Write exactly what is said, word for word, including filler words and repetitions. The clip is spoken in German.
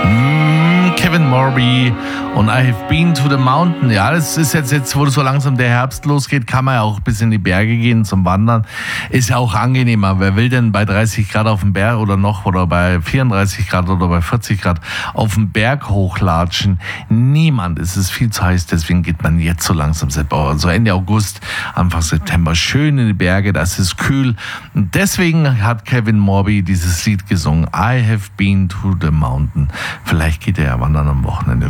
Kevin Morby und I Have Been to the Mountain. Ja, das ist jetzt, jetzt, wo so langsam der Herbst losgeht, kann man ja auch bis in die Berge gehen zum Wandern. Ist ja auch angenehmer. Wer will denn bei dreißig Grad auf dem Berg oder noch oder bei vierunddreißig Grad oder bei vierzig Grad auf dem Berg hochlatschen? Niemand. Es ist viel zu heiß, deswegen geht man jetzt so langsam, so Ende August, Anfang September schön in die Berge, das ist kühl. Und deswegen hat Kevin Morby dieses Lied gesungen, I Have Been to the Mountain. Vielleicht geht er ja wandern am Wochenende.